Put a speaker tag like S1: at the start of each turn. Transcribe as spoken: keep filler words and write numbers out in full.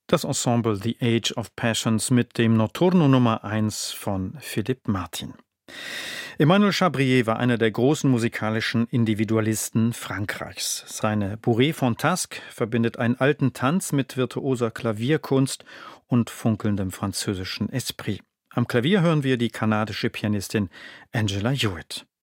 S1: Das Ensemble The Age of Passions mit dem Notturno Nummer eins von Philippe Martin. Emmanuel Chabrier war einer der großen musikalischen Individualisten Frankreichs. Seine Bourrée Fantasque verbindet einen alten Tanz mit virtuoser Klavierkunst und funkelndem französischen Esprit. Am Klavier hören wir die kanadische Pianistin Angela Hewitt.